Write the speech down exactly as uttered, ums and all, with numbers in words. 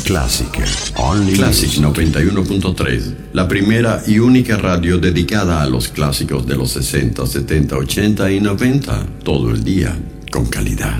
Classic. Only Classic noventa y uno punto tres, la primera y única radio dedicada a los clásicos de los sesenta, setenta, ochenta y noventa, todo el día, con calidad.